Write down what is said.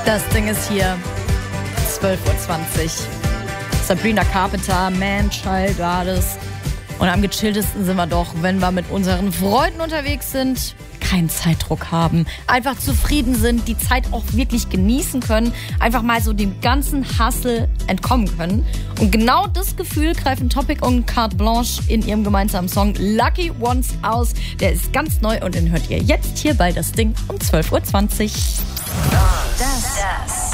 Das Ding ist hier 12.20 Uhr. Sabrina Carpenter, Man Child war das. Und am gechilltesten sind wir doch, wenn wir mit unseren Freunden unterwegs sind, keinen Zeitdruck haben, einfach zufrieden sind, die Zeit auch wirklich genießen können, einfach mal so dem ganzen Hustle entkommen können. Und genau das Gefühl greifen Topic und Carte Blanche in ihrem gemeinsamen Song Lucky Ones aus. Der ist ganz neu und den hört ihr jetzt hier bei Das Ding um 12.20 Uhr. Das